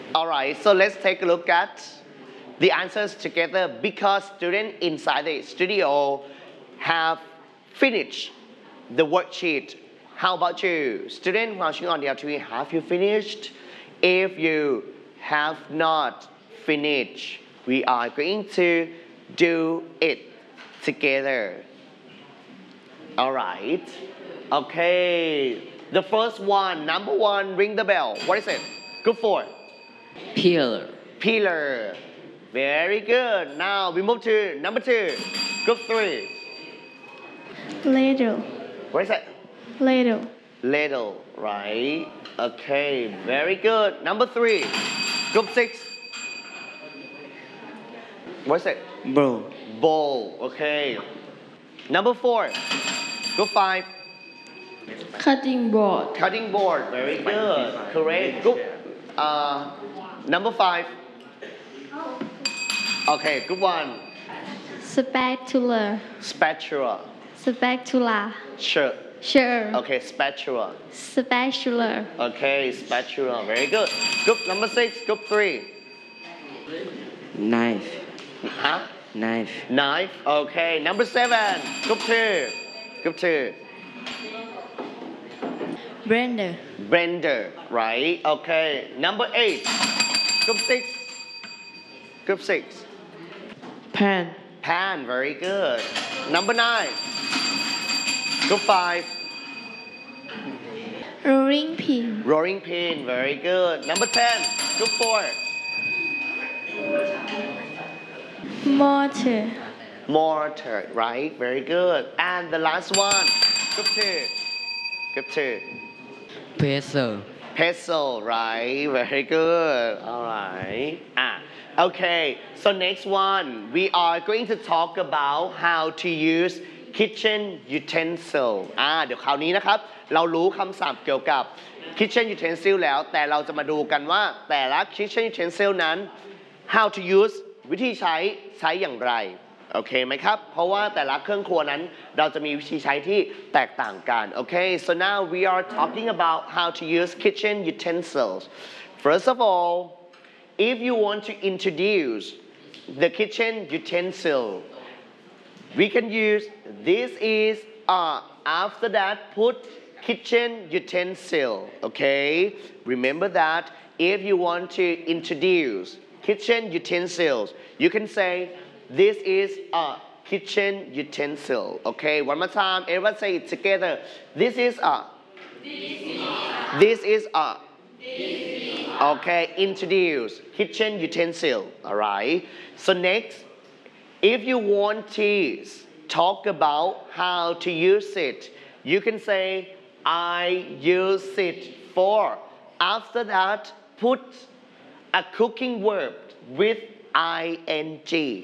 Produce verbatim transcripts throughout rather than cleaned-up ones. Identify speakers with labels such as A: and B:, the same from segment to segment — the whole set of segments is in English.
A: Alright, so let's take a look at the answers together because students inside the studio have finished the worksheet. How about you? Student watching on the L T V, have you finished? If you have not finished, we are going to do it together. Alright. Okay. The first one, number one, ring the bell. What is it? Group four.
B: Pillar.
A: Pillar. Very good. Now we move to number two. Group three.
C: Ladle.
A: What is it?
C: Ladle.
A: Ladle, right? Okay, very good. Number three. Group six. What is it?
B: Bowl.
A: Bowl, okay. Number four. Group five.
C: Cutting board.
A: Cutting board, very good. Correct. Group uh, number five. Okay, group one.
C: Spatula.
A: Spatula.
C: Spatula.
A: Sure.
C: Sure.
A: Okay, spatula.
C: Spatula.
A: Okay, spatula. Very good. Group number six. Group three.
B: Knife.
A: Huh?
B: Knife.
A: Knife. Okay. Number seven. Group two. Group two.
C: Blender.
A: Blender. Right. Okay. Number eight. Group six. Group six.
C: Pan.
A: Pan. Very good. Number nine. Group five.
C: Rolling pin.
A: Rolling pin. Very good. Number ten. Group four.
C: Mortar.
A: Mortar. Right. Very good. And the last one. Group two. Group two.
B: Pestle.
A: Pestle, right? Very good. All right. Ah, okay. So next one, we are going to talk about how to use kitchen utensil อ่าเดี๋ยวคราวนี้นะครับเรารู้คำศัพท์เกี่ยวกับ kitchen utensil แล้วแต่เราจะมาดูกันว่าแต่ละ kitchen utensil นั้น how to use วิธีใช้ใช้อย่างไรโอเคไหมครับเพราะว่าแต่ละเครื่องครัวนั้นเราจะมีวิธีใช้ที่แตกต่างกันโอเค so now we are talking about how to use kitchen utensils first of all if you want to introduce the kitchen utensil we can use this is uh, after that put kitchen utensil okay remember that if you want to introduce kitchen utensils you can say this is a kitchen utensil okay one more time everyone say it together this is a this is a okay introduce kitchen utensil all right so next if you want to talk about how to use it you can say I use it for after that put a cooking verb with ing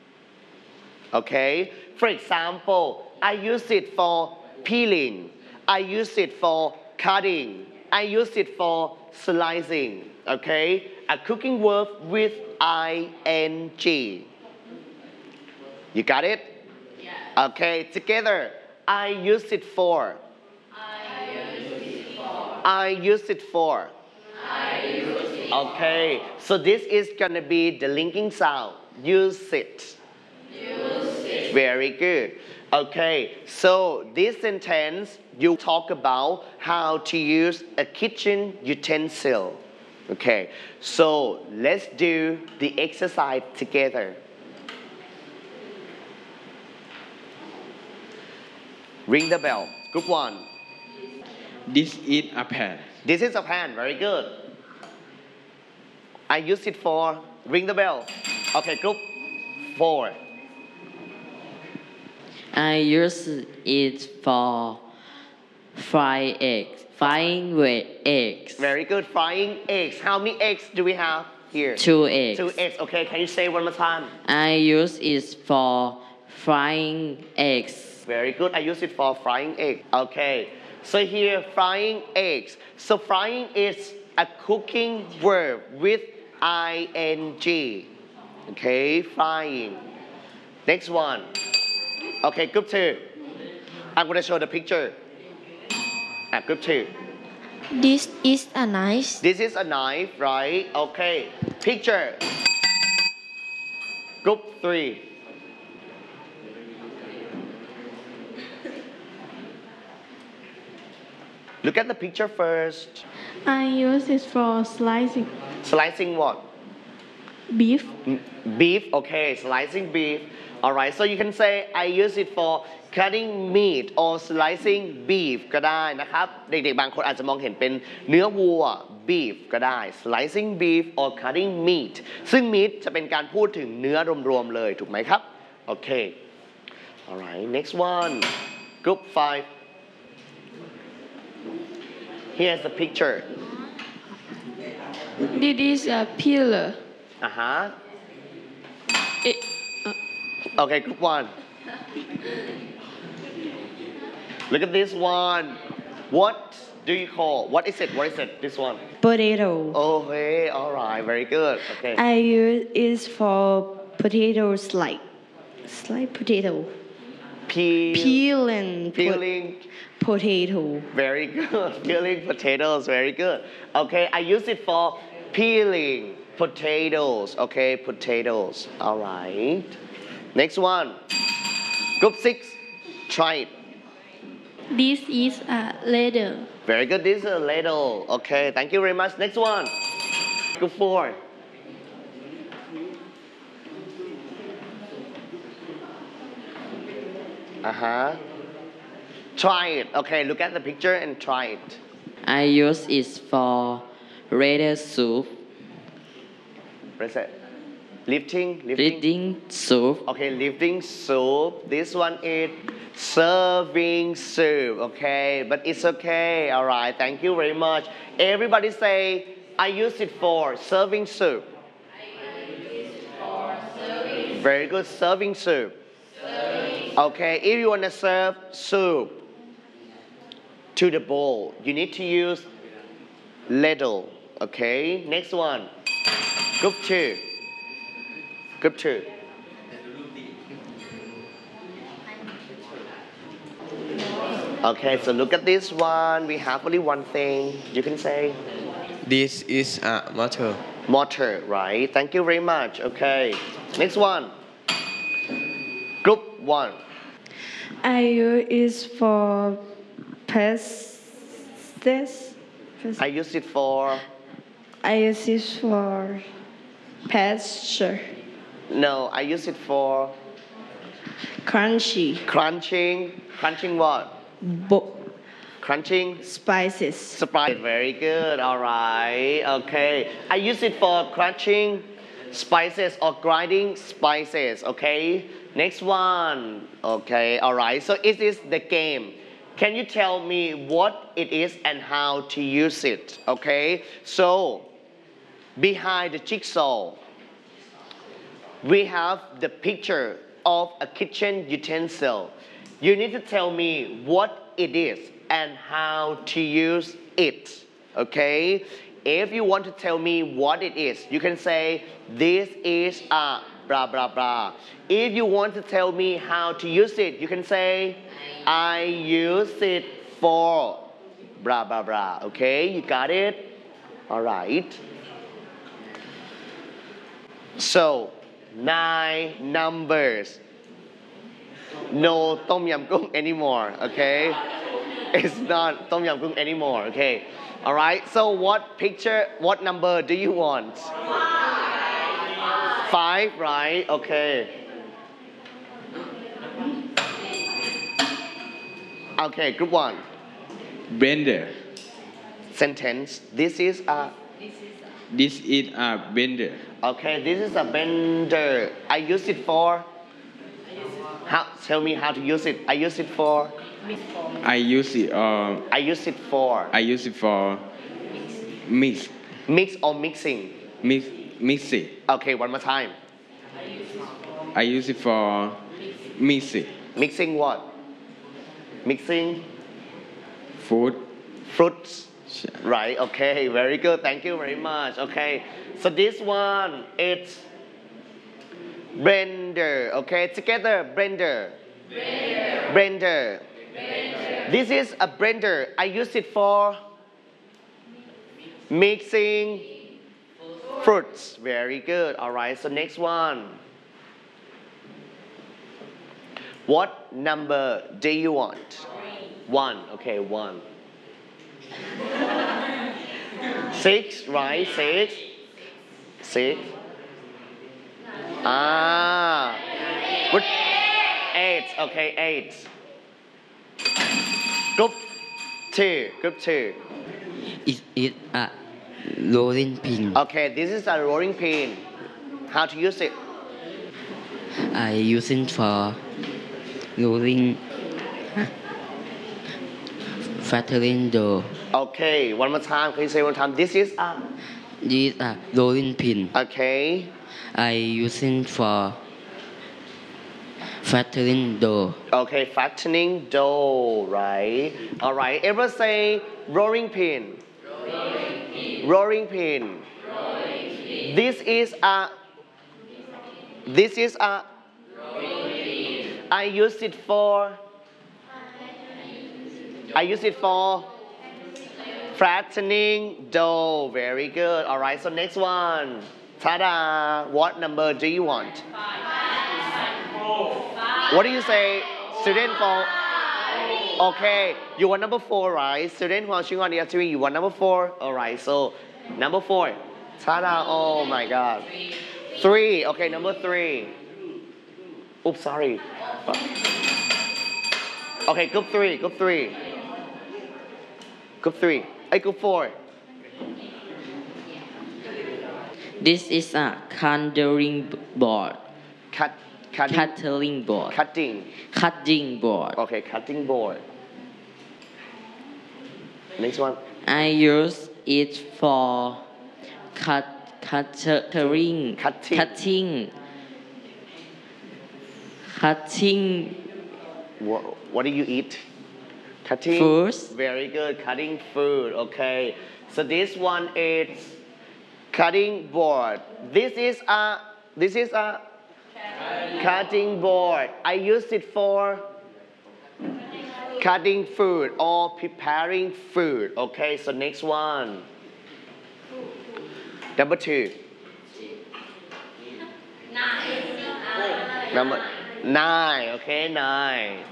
A: okay for example I use it for peeling I use it for cutting I use it for slicing okay a cooking verb with ing you got it yeah. Okay together I use it for I use it for I use it for I use it okay so this is gonna be the linking sound use it very good okay so this sentence you talk about how to use a kitchen utensil okay so let's do the exercise together ring the bell group one
B: This is a pan.
A: this is a pan very good I use it for ring the bell okay group four
B: I use it for fry eggs. Frying with eggs.
A: very good frying eggs how many eggs do we have here
B: Two eggs.
A: two eggs okay can you say one more time
B: I use it for frying eggs.
A: very good I use it for frying egg okay so here frying eggs so frying is a cooking verb with ing okay frying next one okay group two I'm going to show the picture at group two
C: This is a knife.
A: This is a knife, right? Okay. Picture. Group three. Look at the picture first.
C: I use it for slicing
A: Slicing what?
C: beef.
A: Beef, okay, slicing beef. Alright, so you can say I use it for cutting meat or slicing beef ก็ได้นะครับ เด็กๆบางคนอาจจะมองเห็นเป็นเนื้อวัว beef ก็ได้ slicing beef or cutting meat ซึ่ง meat จะเป็นการพูดถึงเนื้อรวมๆเลยถูกไหมครับ โอเค alright next one group five here's the picture
C: This is a pillar.
A: อ่าฮะ
C: It, uh,
A: Okay, group one. Look at this one. What do you call? What is it? What is it? This one.
D: Potato.
A: Okay, all right, very good. Okay.
D: I use is for potato slide. Slide potato.
A: Peel,
D: Peel and put
A: peeling.
D: potato.
A: Very good. Peeling potatoes. Very good. Okay, I use it for peeling potatoes. Okay, potatoes. All right. Next one. Group six. Try it.
C: this is a ladder.
A: Very good. This is a ladle. Okay, thank you very much. Next one. Group four. Uh-huh. Try it. Okay, look at the picture and try it.
B: I use it for rather soup,
A: What is it? Lifting? Lifting?
B: reading soup,
A: Okay, lifting soup. This one is serving soup. Okay, but it's okay. All right, thank you very much. Everybody say, I use it for serving soup. Very good, serving soup. Okay, if you want to serve soup to the bowl, you need to use ladle. Okay, next one. Group two. Group two. Okay, so look at this one. We have only one thing. You can say
E: This is a motor.
A: motor, right? Thank you very much. Okay, next one. Group one.
D: I use is for pastes.
A: I use it for
D: I use it for pasture.
A: no. I use it for
D: Crunchy.
A: crunching. Crunching what?
D: Bo-
A: Crunching
D: spices.
A: Sprite. Very good. All right. Okay. I use it for crunching spices or grinding spices. Okay. Next one. Okay. All right. So it is the game. Can you tell me what it is and how to use it? Okay. So behind the jigsaw, we have the picture of a kitchen utensil. You need to tell me what it is and how to use it. Okay? If you want to tell me what it is, you can say, this is a blah blah blah. If you want to tell me how to use it, you can say, I use it for blah blah blah. Okay? You got it? Alright. So, nine numbers. No Tom Yam Goong anymore, okay? It's not Tom Yam Goong anymore, okay? All right, so what picture, what number do you want? Five. Five, right? Okay. Okay, group one.
E: Blender.
A: Sentence. This is a,
E: This is a blender.
A: okay, this is a blender. I use it for, how, tell me how to use it. I use it for,
E: I use it. Uh,
A: I use it for,
E: I use it for mix,
A: mix or mixing.
E: mix, mixing.
A: Okay, one more time.
E: I use it for mixing
A: Mixing what? Mixing
E: food.
A: fruits. Right, okay, very good. Thank you very much. Okay, so this one, it's blender. Okay, together, blender. Blender. Blender. This is a blender. I use it for Mixing fruits. Very good. All right. So next one. What number do you want? One. Okay, one. Six, right? Six. Six. Ah. What? Eight. Okay, eight. Group two. Group two.
B: It is a rolling pin.
A: Okay, this is a rolling pin. How to use it?
B: I use it for rolling, flattering dough.
A: Okay, one more time. Can you say one time? This is a.
B: This is a rolling pin.
A: Okay.
B: I use it for flattering dough.
A: Okay, fattening dough, right? All right. Everyone say rolling pin. Rolling pin. Rolling pin. Rolling pin. This is a. This is a. Rolling pin. I use it for. I use it for. Flattening dough. Very good. All right. So next one. Ta-da! What number do you want? What do you say? Student for? Okay, you want number four, right? Student who are watching on the T V, you want number four? Alright, so number four. Ta-da! Oh my god. Three. Okay, number three. Oops, sorry. Okay, group three, group three. Group three. Hey, group four.
B: This is a cutting board.
A: Cut, cutting,
B: Cutting board.
A: cutting.
B: Cutting board.
A: Okay, cutting board. Next one.
B: I use it for cut, cutting,
A: Cutting.
B: cutting, cutting
A: What, what do you eat? Cutting
B: foods.
A: Very good. Cutting food. Okay. So this one is cutting board. This is a. This is a cutting board. I use it for cutting food or preparing food. Okay. So next one. Number two. Number nine. Okay, nine.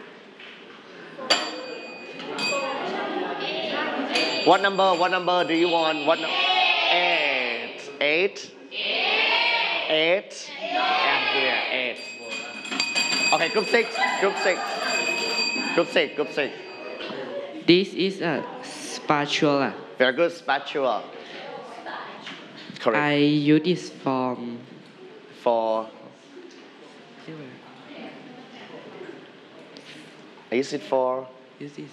A: What number? What number do you want? What? No- eight. Eight. Eight. And here, eight. Okay, group six. Group six. Group six. Group six.
B: This is a spatula.
A: Very good. Spatula. Correct.
B: I use this from
A: For. I use it for.
B: use this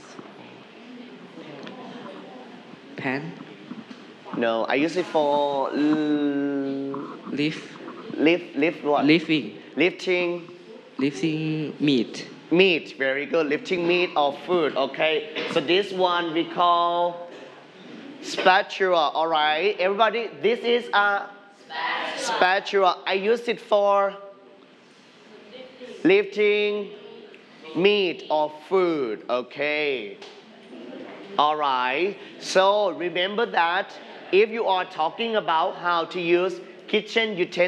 B: pan,
A: No, I use it for. l-
B: lift,
A: Lift. Lift what?
B: lifting,
A: Lifting.
B: lifting meat.
A: Meat, very good. Lifting meat or food, okay. So this one we call spatula, all right. Everybody, this is a spatula. I use it for lifting meat or food, okay. All right. So remember that if you are talking about how to use kitchen utensils,